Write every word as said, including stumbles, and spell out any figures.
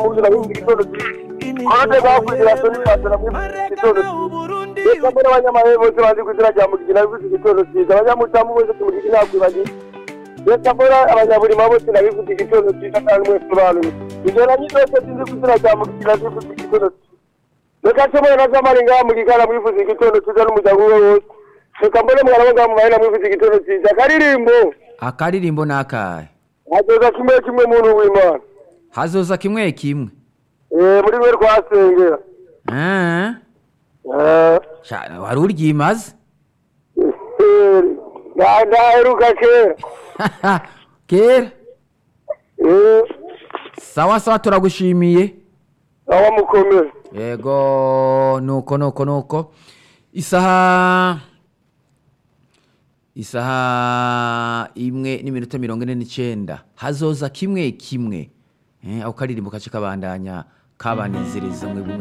muzi nabivuze igitondo Kode bavugira Tony Pastor nabivuze igitondo Reka mbere abanyamahanga bose bazi kwizera rya mugigi nabivuze igitondo cyiza abanyamutamu bose tumugigi nakwibagiye Reka mbere abanyaburima bose nabivuze igitondo cyiza kandi mwese abantu Ivyo nanyi zose zizi kwizera rya mugigi nabivuze igitondo Reka chomwe na zamani nga mugigana mwivuze igitondo cyiza n'umuryango wose Reka mbere mwana nga mwana mwivuze igitondo cyiza karirimbo Akaririmbo nakaye Hazoza kimwe kimwe muntu w'Imana Hazoza kimwe kimwe Eh muri we twasengera Eh Eh Sha wari uryimaze Ya ndaheruka kera Kera Eh Sawa sawa turagushimiye Awa mukomere Yego nuko nuko nuko Isaha Isaha imwe n'iminota mirongo ine n'icenda hazoza kimwe kimwe eh ako karirimbo kace kabandanya kabanezereza mwe